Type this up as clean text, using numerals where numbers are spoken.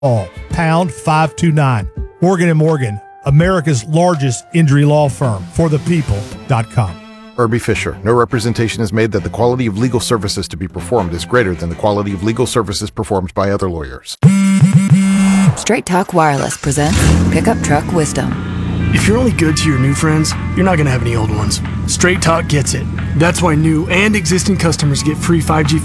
All, pound 529. Morgan & Morgan, America's largest injury law firm, forthepeople.com. Irby Fisher. No representation is made that the quality of legal services to be performed is greater than the quality of legal services performed by other lawyers. Straight Talk Wireless presents Pickup Truck Wisdom. If you're only good to your new friends, you're not going to have any old ones. Straight Talk gets it. That's why new and existing customers get free 5G